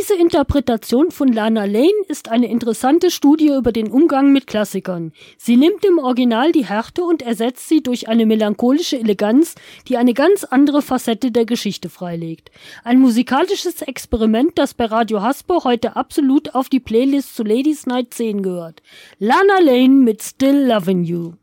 Diese Interpretation von Lana Lane ist eine interessante Studie über den Umgang mit Klassikern. Sie nimmt im Original die Härte und ersetzt sie durch eine melancholische Eleganz, die eine ganz andere Facette der Geschichte freilegt. Ein musikalisches Experiment, das bei Radio Haspo heute absolut auf die Playlist zu Ladies Night 10 gehört. Lana Lane mit Still Lovin' You.